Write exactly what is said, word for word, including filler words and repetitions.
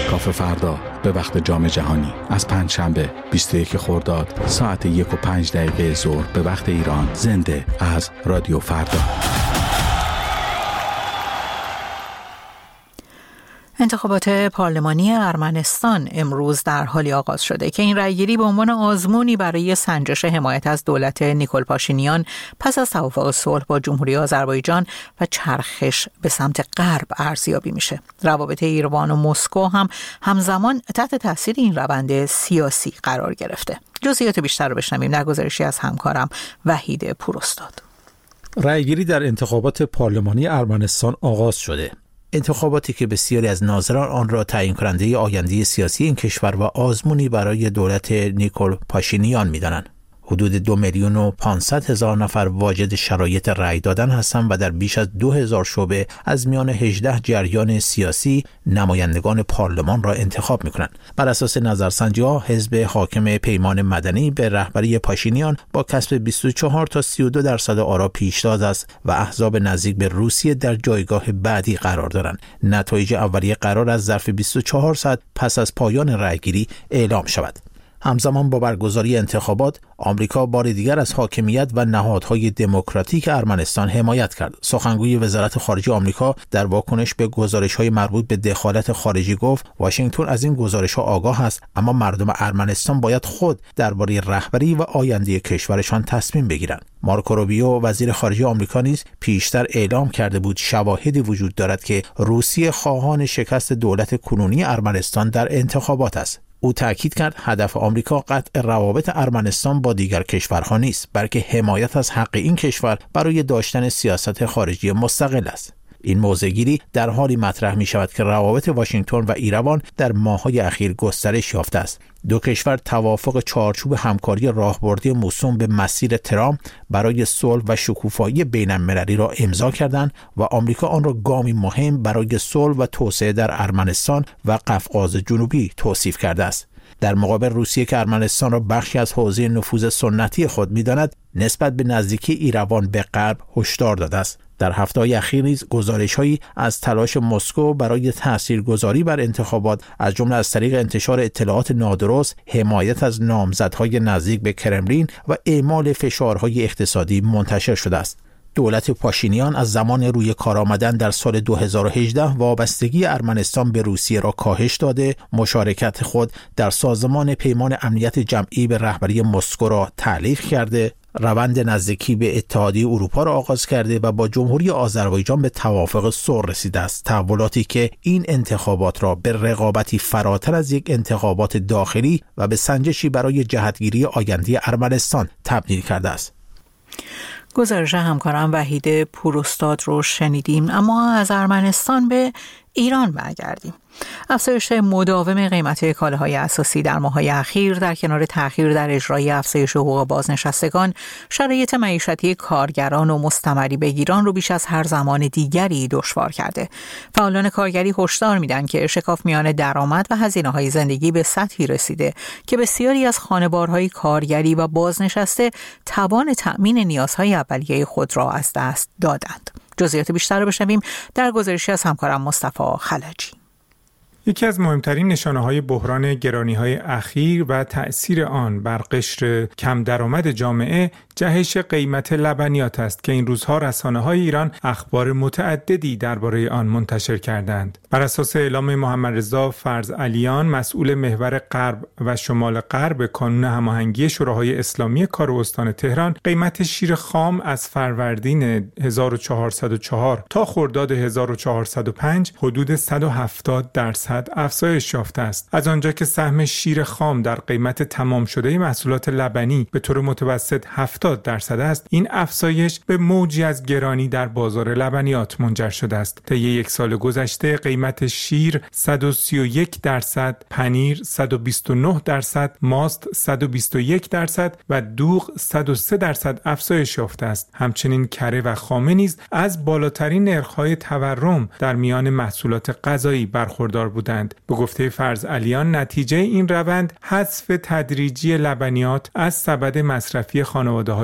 کافه فردا به وقت جام جهانی از پنجشنبه بیست و یک خرداد ساعت یک و پنج دقیقه ظهر به وقت ایران، زنده از رادیو فردا. انتخابات پارلمانی ارمنستان امروز در حالی آغاز شده که این رأیگیری به عنوان آزمونی برای سنجش حمایت از دولت نیکول پاشینیان پس از توافق صلح با جمهوری آذربایجان و چرخش به سمت غرب ارزیابی میشه. روابط ایروان و مسکو هم همزمان تحت تاثیر این روند سیاسی قرار گرفته. جزئیات بیشتر رو بشنویم در گزارشی از همکارم وحید پوراستاد. رأیگیری در انتخابات پارلمانی ارمنستان آغاز شده. انتخاباتی که بسیاری از ناظران آن را تعیین کننده آینده سیاسی این کشور و آزمونی برای دولت نیکول پاشینیان می‌دانند. حدود دو میلیون و پانصد هزار نفر واجد شرایط رأی دادن هستند و در بیش از دو هزار شعبه از میان هجده جریان سیاسی نمایندگان پارلمان را انتخاب می‌کنند. بر اساس نظرسنجی‌ها حزب حاکم پیمان مدنی به رهبری پاشینیان با کسب بیست و چهار تا سی و دو درصد آرا پیشتاز است و احزاب نزدیک به روسیه در جایگاه بعدی قرار دارند. نتایج اولیه قرار از ظرف بیست و چهار ساعت پس از پایان رأیگیری اعلام شود. همزمان با برگزاری انتخابات، آمریکا بار دیگر از حاکمیت و نهادهای دموکراتیک ارمنستان حمایت کرد. سخنگوی وزارت خارجه آمریکا در واکنش به گزارش‌های مربوط به دخالت خارجی گفت واشنگتن از این گزارش‌ها آگاه است، اما مردم ارمنستان باید خود درباره رهبری و آینده کشورشان تصمیم بگیرند. مارکو روبیو وزیر خارجه آمریکا نیز پیشتر اعلام کرده بود شواهدی وجود دارد که روسیه خواهان شکست دولت کنونی ارمنستان در انتخابات است. او تأکید کرد هدف آمریکا قطع روابط ارمنستان با دیگر کشورها نیست، بلکه حمایت از حق این کشور برای داشتن سیاست خارجی مستقل است. این موضع‌گیری در حالی مطرح می شود که روابط واشنگتن و ایروان در ماه‌های اخیر گسترش یافته است. دو کشور توافق چارچوب همکاری راهبردی موسوم به مسیر ترامپ برای صلح و شکوفایی بین‌المللی را امضا کردند و آمریکا آن را گامی مهم برای صلح و توسعه در ارمنستان و قفقاز جنوبی توصیف کرده است. در مقابل روسیه که ارمنستان را بخشی از حوزه نفوذ سنتی خود می‌داند، نسبت به نزدیکی ایروان به غرب هشدار داده است. در هفته‌های اخیر نیز گزارش‌هایی از تلاش مسکو برای تاثیرگذاری بر انتخابات از جمله از طریق انتشار اطلاعات نادرست، حمایت از نامزدهای نزدیک به کرملین و اعمال فشارهای اقتصادی منتشر شده است. دولت پاشینیان از زمان روی کار آمدن در سال دو هزار و هجده وابستگی ارمنستان به روسیه را کاهش داده، مشارکت خود در سازمان پیمان امنیت جمعی به رهبری مسکو را تعلیق کرده، روند نزدیکی به اتحادیه اروپا را آغاز کرده و با جمهوری آذربایجان به توافق صلح رسیده است. تحولاتی که این انتخابات را به رقابتی فراتر از یک انتخابات داخلی و به سنجشی برای جهتگیری آینده ارمنستان تبدیل کرده است. گزارش همکارم وحید پوراستاد رو شنیدیم. اما از ارمنستان به ایران برگردیم. افزایش مداوم قیمت کالاهای اساسی در ماه‌های اخیر در کنار تأخیر در اجرای افزایش حقوق بازنشستگان، شرایط معیشتی کارگران و مستمری بگیران رو بیش از هر زمان دیگری دشوار کرده. فعالان کارگری هشدار میدن که شکاف میان درآمد و هزینه‌های زندگی به سطحی رسیده که بسیاری از خانوارهای کارگری و بازنشسته توان تأمین نیازهای اولیه خود را از دست دادند. جزئیات بیشتر رو بشنویم در گزارشی از همکارم مصطفی خلجی. یکی از مهمترین نشانه‌های بحران گرانی‌های اخیر و تأثیر آن بر قشر کم درآمد جامعه جهش قیمت لبنیات است که این روزها رسانه‌های ایران اخبار متعددی درباره آن منتشر کردند. بر اساس اعلام محمد رضا فرزعلیان، مسئول محور غرب و شمال غرب کانون هماهنگی شوراهای اسلامی کار استان تهران، قیمت شیر خام از فروردین هزار و چهارصد و چهار تا خرداد هزار و چهارصد و پنج حدود صد و هفتاد درصد افزایش یافته است. از آنجا که سهم شیر خام در قیمت تمام شده محصولات لبنی به طور متوسط هفتاد درصد است، این افزایش به موجی از گرانی در بازار لبنیات منجر شده است. طی یک سال گذشته قیمت شیر صد و سی و یک درصد، پنیر صد و بیست و نه درصد، ماست صد و بیست و یک درصد و دوغ صد و سه درصد افزایش یافته است. همچنین کره و خامه نیز از بالاترین نرخ‌های تورم در میان محصولات غذایی برخوردار بودند. به گفته فرزعلیان، نتیجه این روند حذف تدریجی لبنیات از سبد مصرفی خانواده‌های